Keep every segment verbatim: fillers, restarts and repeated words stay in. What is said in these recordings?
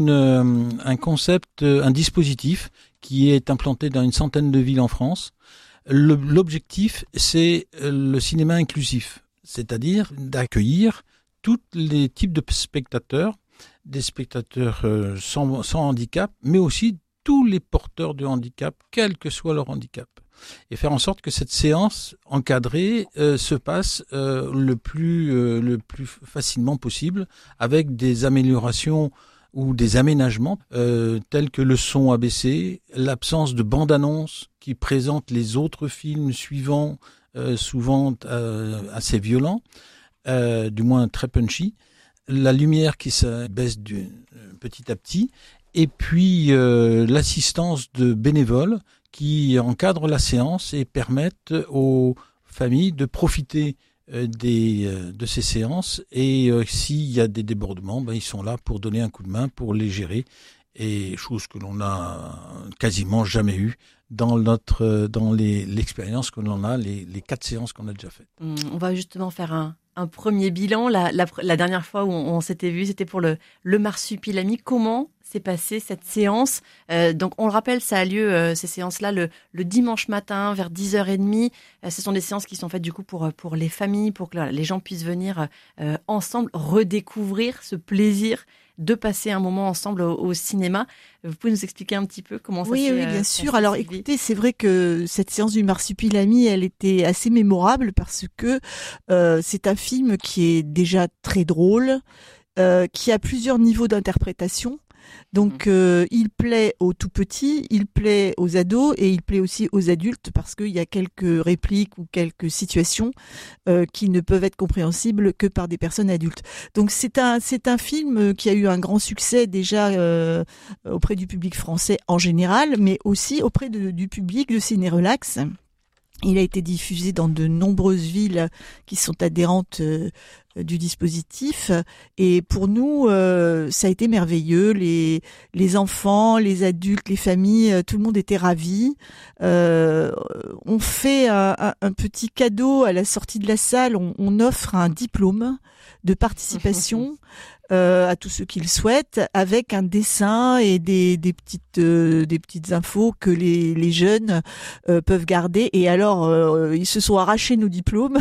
Une, euh, un concept, un dispositif qui est implanté dans une centaine de villes en France. Le, l'objectif, c'est le cinéma inclusif, c'est-à-dire d'accueillir tous les types de spectateurs, des spectateurs euh, sans, sans handicap, mais aussi tous les porteurs de handicap, quel que soit leur handicap. Et faire en sorte que cette séance encadrée euh, se passe euh, le plus euh, le plus facilement possible, avec des améliorations ou des aménagements euh, tels que le son abaissé, l'absence de bande-annonce qui présente les autres films suivants, euh, souvent euh, assez violents, euh, du moins très punchy, la lumière qui se baisse du, petit à petit, et puis euh, l'assistance de bénévoles qui encadrent la séance et permettent aux familles de profiter euh, des, euh, de ces séances. Et euh, s'il y a des débordements, ben, ils sont là pour donner un coup de main, pour les gérer. Et chose que l'on n'a quasiment jamais eue dans notre, dans les, l'expérience que l'on a, les, les quatre séances qu'on a déjà faites. On va justement faire un, un premier bilan. La, la, la dernière fois où on, on s'était vu, c'était pour le, le Marsupilami. Comment s'est passée cette séance? euh, Donc, on le rappelle, ça a lieu, euh, ces séances-là, le, le dimanche matin vers dix heures trente. Euh, ce sont des séances qui sont faites du coup pour, pour les familles, pour que là, les gens puissent venir euh, ensemble redécouvrir ce plaisir de passer un moment ensemble au, au cinéma. Vous pouvez nous expliquer un petit peu comment ça oui, s'est Oui, bien euh, sûr. Alors, écoutez, c'est vrai que cette séance du Marsupilami, elle était assez mémorable parce que euh, c'est un film qui est déjà très drôle, euh, qui a plusieurs niveaux d'interprétation. Donc, euh, il plaît aux tout petits, il plaît aux ados et il plaît aussi aux adultes parce qu'il y a quelques répliques ou quelques situations euh, qui ne peuvent être compréhensibles que par des personnes adultes. Donc, c'est un c'est un film qui a eu un grand succès déjà euh, auprès du public français en général, mais aussi auprès de, du public de Ciné Relax. Il a été diffusé dans de nombreuses villes qui sont adhérentes euh, du dispositif. Et pour nous, euh, ça a été merveilleux. Les, les enfants, les adultes, les familles, euh, tout le monde était ravi. Euh, on fait un, un, un petit cadeau à la sortie de la salle. On, on offre un diplôme de participation euh, à tous ceux qui le souhaitent, avec un dessin et des, des petites euh, des petites infos que les, les jeunes euh, peuvent garder. Et alors, euh, ils se sont arrachés nos diplômes.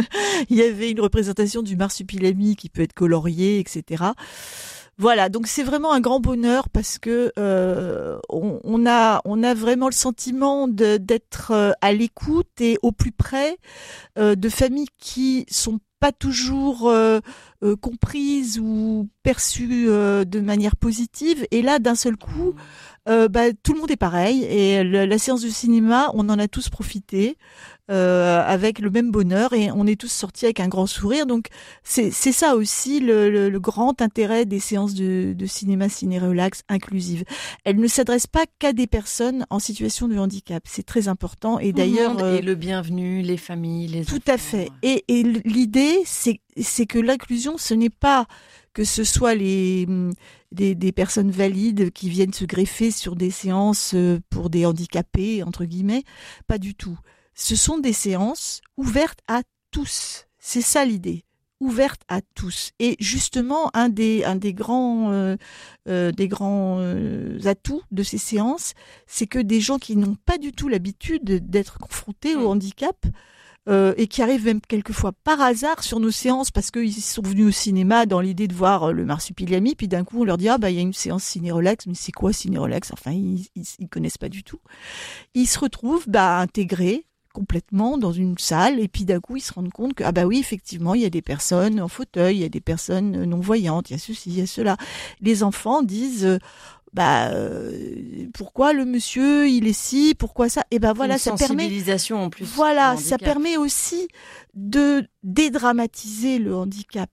Il y avait une représentation du Marsupilami qui peut être coloriée, et cetera. Voilà, donc c'est vraiment un grand bonheur parce que euh, on, on a on a vraiment le sentiment de, d'être à l'écoute et au plus près euh, de familles qui sont pas toujours euh, euh, comprises ou perçues euh, de manière positive. Et là, d'un seul coup, euh, bah, tout le monde est pareil. Et le, la séance de cinéma, on en a tous profité euh, avec le même bonheur et on est tous sortis avec un grand sourire. Donc, c'est, c'est ça aussi le, le, le grand intérêt des séances de, de cinéma Ciné Relax inclusive. Elles ne s'adressent pas qu'à des personnes en situation de handicap. C'est très important. Et d'ailleurs, euh, et le bienvenu, les familles, les tout enfants. à fait. Et, et l'idée, c'est, c'est que l'inclusion, ce n'est pas que ce soit les des, des personnes valides qui viennent se greffer sur des séances pour des handicapés, entre guillemets. Pas du tout. Ce sont des séances ouvertes à tous. C'est ça l'idée. Ouvertes à tous. Et justement, un des, un des grands, euh, euh, des grands euh, atouts de ces séances, c'est que des gens qui n'ont pas du tout l'habitude d'être confrontés au handicap, Euh, et qui arrivent même quelquefois par hasard sur nos séances parce qu'ils sont venus au cinéma dans l'idée de voir le Marsupilami, puis d'un coup on leur dit ah bah il y a une séance Ciné Relax, mais c'est quoi Ciné Relax? Enfin ils, ils ils connaissent pas du tout. Ils se retrouvent bah intégrés complètement dans une salle et puis d'un coup ils se rendent compte que ah bah oui effectivement il y a des personnes en fauteuil, il y a des personnes non voyantes, il y a ceci, il y a cela. Les enfants disent euh, bah euh, pourquoi le monsieur il est si, pourquoi ça, et ben voilà, une ça permet sensibilisation en plus. Voilà, ça permet aussi de dédramatiser le handicap.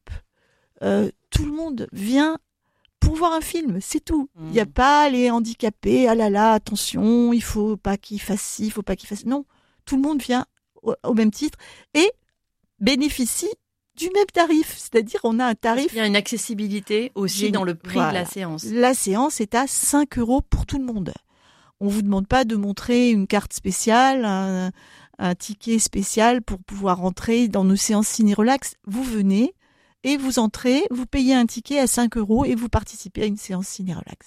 Euh, tout le monde vient pour voir un film, c'est tout. Il mmh. n'y a pas les handicapés, ah là là, attention, il faut pas qu'il fasse ci, il faut pas qu'il fasse... Non, tout le monde vient au, au même titre et bénéficie du même tarif. C'est-à-dire, on a un tarif... Il y a une accessibilité aussi Génial. Dans le prix voilà. de la séance. La séance est à cinq euros pour tout le monde. On vous demande pas de montrer une carte spéciale, un, un ticket spécial pour pouvoir rentrer dans nos séances Ciné Relax. Vous venez et vous entrez, vous payez un ticket à cinq euros et vous participez à une séance ciné-relax.